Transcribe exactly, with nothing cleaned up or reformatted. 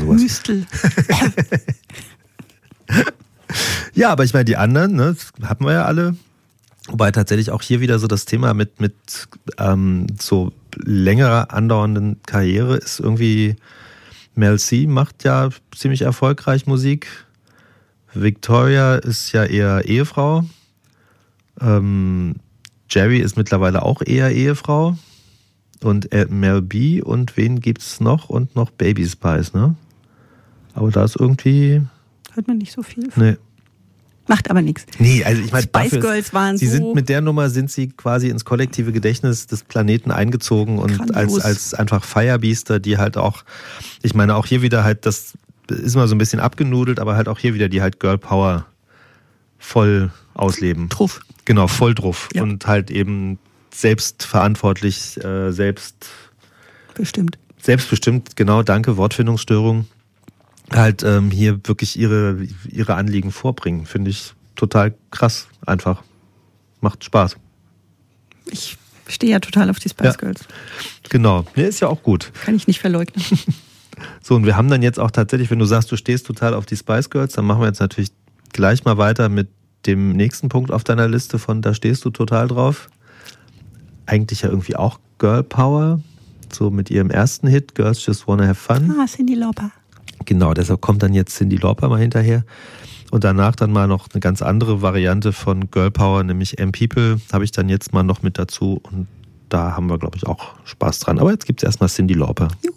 sowas. Hüstel. Ja, aber ich meine, die anderen, ne, das hatten wir ja alle. Wobei tatsächlich auch hier wieder so das Thema mit, mit ähm, so längerer andauernden Karriere ist irgendwie, Mel C macht ja ziemlich erfolgreich Musik. Victoria ist ja eher Ehefrau. Ähm, Jerry ist mittlerweile auch eher Ehefrau. Und Mel B und wen gibt's noch? Und noch Baby Spice, ne? Aber da ist irgendwie... Hört man nicht so viel von. Nee. Macht aber nichts. Nee, also ich meine, Spice Girls waren sie so... sind mit der Nummer sind sie quasi ins kollektive Gedächtnis des Planeten eingezogen und als, als einfach Firebeaster, die halt auch, ich meine auch hier wieder halt, das ist mal so ein bisschen abgenudelt, aber halt auch hier wieder die halt Girl Power voll ausleben. Truff. Genau, voll drauf. Ja. Und halt eben selbstverantwortlich, äh, selbst... Bestimmt. Selbstbestimmt, genau, danke, Wortfindungsstörung. Halt ähm, hier wirklich ihre, ihre Anliegen vorbringen. Finde ich total krass, einfach. Macht Spaß. Ich stehe ja total auf die Spice ja. Girls. Genau, nee, ist ja auch gut. Kann ich nicht verleugnen. So, und wir haben dann jetzt auch tatsächlich, wenn du sagst, du stehst total auf die Spice Girls, dann machen wir jetzt natürlich gleich mal weiter mit dem nächsten Punkt auf deiner Liste von da stehst du total drauf. Eigentlich ja irgendwie auch Girl Power, so mit ihrem ersten Hit, Girls Just Wanna Have Fun. Ah, Cyndi Lauper. Genau, deshalb kommt dann jetzt Cyndi Lauper mal hinterher. Und danach dann mal noch eine ganz andere Variante von Girl Power, nämlich M-People, habe ich dann jetzt mal noch mit dazu. Und da haben wir, glaube ich, auch Spaß dran. Aber jetzt gibt es erstmal Cyndi Lauper. Juhu.